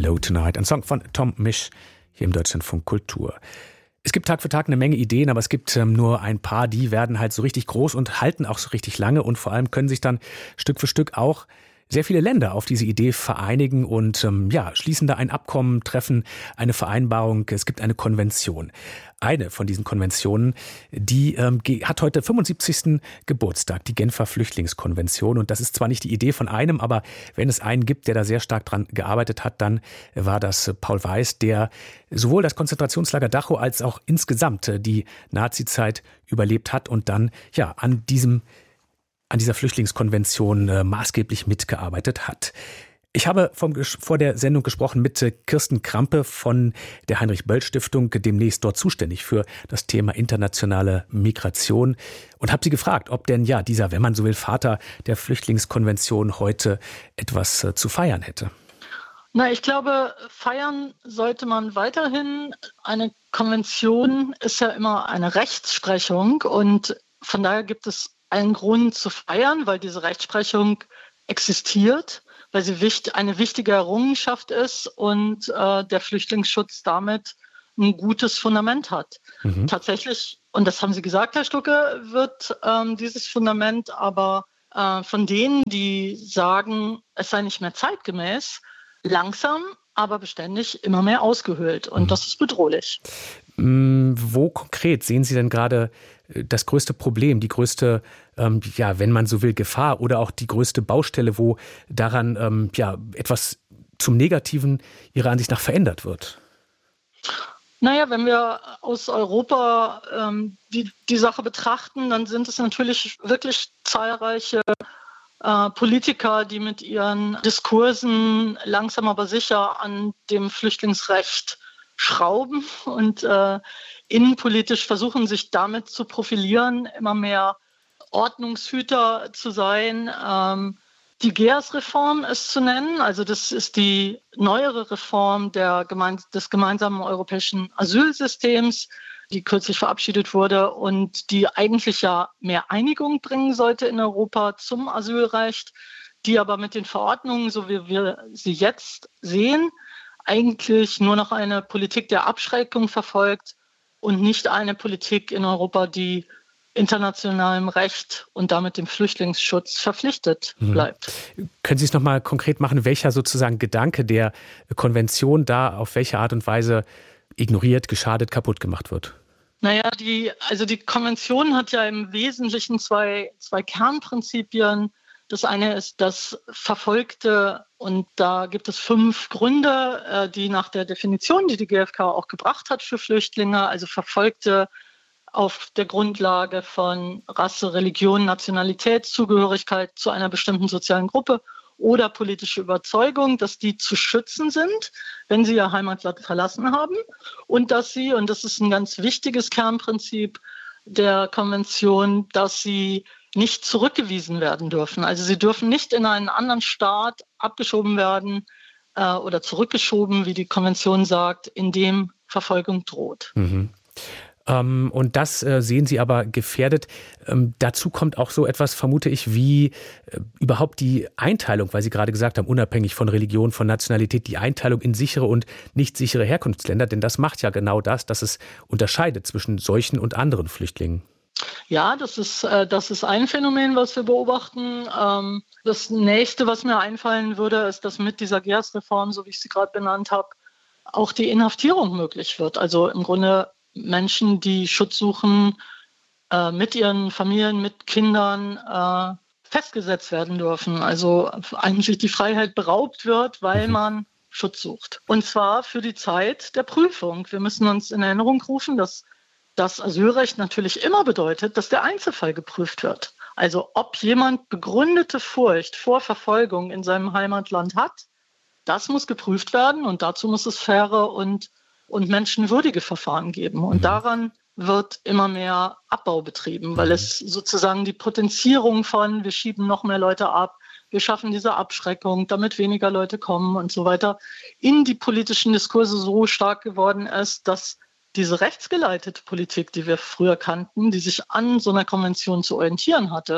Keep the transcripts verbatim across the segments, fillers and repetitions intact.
Slow Tonight, ein Song von Tom Misch hier im Deutschlandfunk Kultur. Es gibt Tag für Tag eine Menge Ideen, aber es gibt ähm, nur ein paar, die werden halt so richtig groß und halten auch so richtig lange und vor allem können sich dann Stück für Stück auch sehr viele Länder auf diese Idee vereinigen und ähm, ja, schließen da ein Abkommen, treffen eine Vereinbarung, es gibt eine Konvention. Eine von diesen Konventionen, die ähm, hat heute fünfundsiebzigsten Geburtstag, die Genfer Flüchtlingskonvention. Und das ist zwar nicht die Idee von einem, aber wenn es einen gibt, der da sehr stark dran gearbeitet hat, dann war das Paul Weiß, der sowohl das Konzentrationslager Dachau als auch insgesamt die Nazizeit überlebt hat und dann ja an diesem an dieser Flüchtlingskonvention äh, maßgeblich mitgearbeitet hat. Ich habe vom, vor der Sendung gesprochen mit äh, Kirsten Krampe von der Heinrich-Böll-Stiftung, demnächst dort zuständig für das Thema internationale Migration und habe sie gefragt, ob denn ja dieser, wenn man so will, Vater der Flüchtlingskonvention heute etwas äh, zu feiern hätte. Na, ich glaube, feiern sollte man weiterhin. Eine Konvention ist ja immer eine Rechtsprechung und von daher gibt es einen Grund zu feiern, weil diese Rechtsprechung existiert, weil sie wichtig, eine wichtige Errungenschaft ist und äh, der Flüchtlingsschutz damit ein gutes Fundament hat. Mhm. Tatsächlich, und das haben Sie gesagt, Herr Stucke, wird ähm, dieses Fundament aber äh, von denen, die sagen, es sei nicht mehr zeitgemäß, langsam, aber beständig immer mehr ausgehöhlt. Und mhm. das ist bedrohlich. Wo konkret sehen Sie denn gerade das größte Problem, die größte, ähm, ja, wenn man so will, Gefahr oder auch die größte Baustelle, wo daran ähm, ja, etwas zum Negativen Ihrer Ansicht nach verändert wird? Naja, wenn wir aus Europa ähm, die, die Sache betrachten, dann sind es natürlich wirklich zahlreiche äh, Politiker, die mit ihren Diskursen langsam aber sicher an dem Flüchtlingsrecht schrauben und äh, innenpolitisch versuchen, sich damit zu profilieren, immer mehr Ordnungshüter zu sein. Ähm, die G E A S-Reform ist zu nennen, also das ist die neuere Reform der gemein- des gemeinsamen europäischen Asylsystems, die kürzlich verabschiedet wurde und die eigentlich ja mehr Einigung bringen sollte in Europa zum Asylrecht, die aber mit den Verordnungen, so wie wir sie jetzt sehen, eigentlich nur noch eine Politik der Abschreckung verfolgt und nicht eine Politik in Europa, die internationalem Recht und damit dem Flüchtlingsschutz verpflichtet bleibt. Mhm. Können Sie es nochmal konkret machen, welcher sozusagen Gedanke der Konvention da auf welche Art und Weise ignoriert, geschadet, kaputt gemacht wird? Naja, die, also die Konvention hat ja im Wesentlichen zwei, zwei Kernprinzipien. Das eine ist das Verfolgte, und da gibt es fünf Gründe, die nach der Definition, die die G f K auch gebracht hat für Flüchtlinge, also Verfolgte auf der Grundlage von Rasse, Religion, Nationalität, Zugehörigkeit zu einer bestimmten sozialen Gruppe oder politische Überzeugung, dass die zu schützen sind, wenn sie ihr Heimatland verlassen haben und dass sie, und das ist ein ganz wichtiges Kernprinzip der Konvention, dass sie nicht zurückgewiesen werden dürfen. Also sie dürfen nicht in einen anderen Staat abgeschoben werden äh, oder zurückgeschoben, wie die Konvention sagt, in dem Verfolgung droht. Mhm. Ähm, und das äh, sehen Sie aber gefährdet. Ähm, dazu kommt auch so etwas, vermute ich, wie äh, überhaupt die Einteilung, weil Sie gerade gesagt haben, unabhängig von Religion, von Nationalität, die Einteilung in sichere und nicht sichere Herkunftsländer. Denn das macht ja genau das, dass es unterscheidet zwischen solchen und anderen Flüchtlingen. Ja, das ist, äh, das ist ein Phänomen, was wir beobachten. Ähm, das nächste, was mir einfallen würde, ist, dass mit dieser G E A S-Reform, so wie ich sie gerade benannt habe, auch die Inhaftierung möglich wird. Also im Grunde Menschen, die Schutz suchen, äh, mit ihren Familien, mit Kindern äh, festgesetzt werden dürfen. Also eigentlich die Freiheit beraubt wird, weil man Schutz sucht. Und zwar für die Zeit der Prüfung. Wir müssen uns in Erinnerung rufen, dass das Asylrecht natürlich immer bedeutet, dass der Einzelfall geprüft wird. Also ob jemand begründete Furcht vor Verfolgung in seinem Heimatland hat, das muss geprüft werden und dazu muss es faire und, und menschenwürdige Verfahren geben. Und daran wird immer mehr Abbau betrieben, weil es sozusagen die Potenzierung von, wir schieben noch mehr Leute ab, wir schaffen diese Abschreckung, damit weniger Leute kommen und so weiter, in die politischen Diskurse so stark geworden ist, dass diese rechtsgeleitete Politik, die wir früher kannten, die sich an so einer Konvention zu orientieren hatte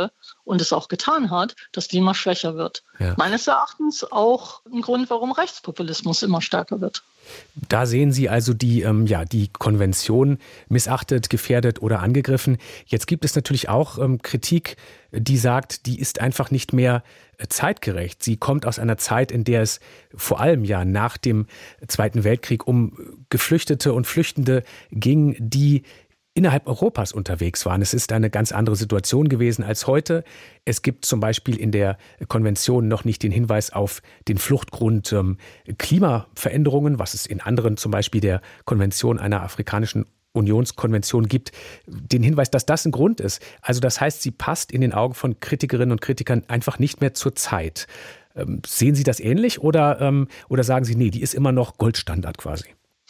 und es auch getan hat, dass die immer schwächer wird. Ja. Meines Erachtens auch ein Grund, warum Rechtspopulismus immer stärker wird. Da sehen Sie also die, ähm, ja, die Konvention missachtet, gefährdet oder angegriffen. Jetzt gibt es natürlich auch ähm, Kritik, die sagt, die ist einfach nicht mehr äh, zeitgerecht. Sie kommt aus einer Zeit, in der es vor allem ja nach dem Zweiten Weltkrieg um Geflüchtete und Flüchtende ging, die innerhalb Europas unterwegs waren. Es ist eine ganz andere Situation gewesen als heute. Es gibt zum Beispiel in der Konvention noch nicht den Hinweis auf den Fluchtgrund ähm, Klimaveränderungen, was es in anderen, zum Beispiel der Konvention einer afrikanischen Unionskonvention gibt, den Hinweis, dass das ein Grund ist. Also das heißt, sie passt in den Augen von Kritikerinnen und Kritikern einfach nicht mehr zur Zeit. Ähm, sehen Sie das ähnlich oder, ähm, oder sagen Sie, nee, die ist immer noch Goldstandard quasi?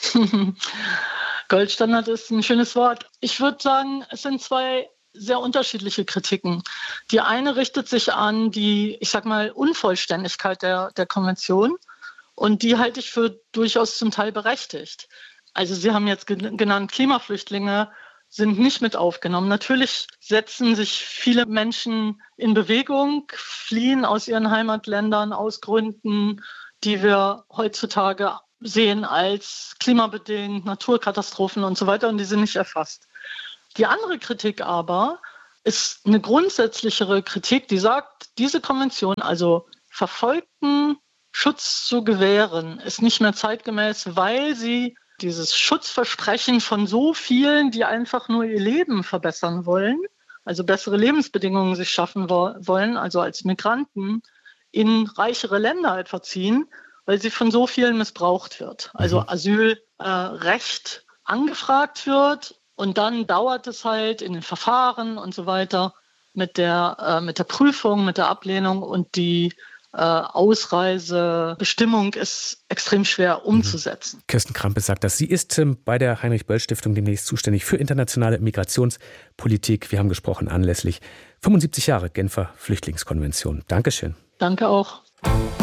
Goldstandard ist ein schönes Wort. Ich würde sagen, es sind zwei sehr unterschiedliche Kritiken. Die eine richtet sich an die, ich sag mal, Unvollständigkeit der, der Konvention und die halte ich für durchaus zum Teil berechtigt. Also Sie haben jetzt genannt, Klimaflüchtlinge sind nicht mit aufgenommen. Natürlich setzen sich viele Menschen in Bewegung, fliehen aus ihren Heimatländern aus Gründen, die wir heutzutage sehen als klimabedingt, Naturkatastrophen und so weiter, und die sind nicht erfasst. Die andere Kritik aber ist eine grundsätzlichere Kritik, die sagt, diese Konvention, also Verfolgten Schutz zu gewähren, ist nicht mehr zeitgemäß, weil sie dieses Schutzversprechen von so vielen, die einfach nur ihr Leben verbessern wollen, also bessere Lebensbedingungen sich schaffen wo- wollen, also als Migranten in reichere Länder etwa ziehen, weil sie von so vielen missbraucht wird. Also mhm. Asylrecht äh, angefragt wird und dann dauert es halt in den Verfahren und so weiter mit der, äh, mit der Prüfung, mit der Ablehnung, und die äh, Ausreisebestimmung ist extrem schwer umzusetzen. Mhm. Kirsten Krampe sagt das. Sie ist ähm, bei der Heinrich-Böll-Stiftung demnächst zuständig für internationale Migrationspolitik. Wir haben gesprochen anlässlich fünfundsiebzig Jahre Genfer Flüchtlingskonvention. Dankeschön. Danke auch.